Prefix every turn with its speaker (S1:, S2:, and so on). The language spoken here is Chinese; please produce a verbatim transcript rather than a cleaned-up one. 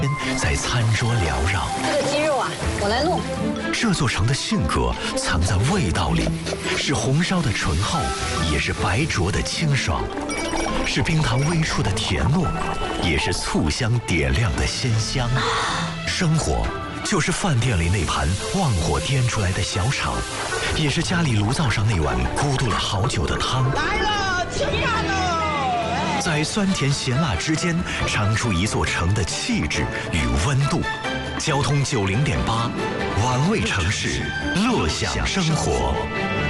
S1: 在餐桌缭绕。
S2: 这个鸡肉啊，我来弄。
S1: 这座城的性格藏在味道里，是红烧的醇厚，也是白灼的清爽，是冰糖微出的甜糯，也是醋香点亮的鲜香。生活就是饭店里那盘旺火颠出来的小炒，也是家里炉灶上那碗咕嘟了好久的汤。
S3: 来了，吃饭喽！
S1: 在酸甜咸辣之间，尝出一座城的气质与温度。交通九零点八，玩味城市，乐享生活。